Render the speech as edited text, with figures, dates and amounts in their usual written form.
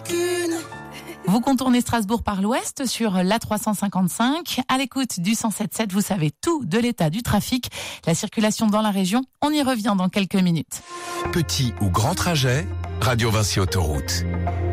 rancune. Vous contournez Strasbourg par l'ouest sur l'A355. À l'écoute du 107.7, vous savez tout de l'état du trafic, la circulation dans la région. On y revient dans quelques minutes. Petit ou grand trajet, Radio Vinci Autoroute.